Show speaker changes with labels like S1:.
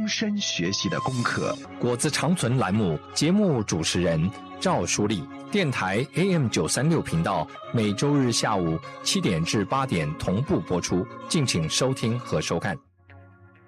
S1: 终身学习的功课。
S2: 果子长存栏目节目主持人赵淑丽，电台 AM936频道每周日下午7点至8点同步播出，敬请收听和收看。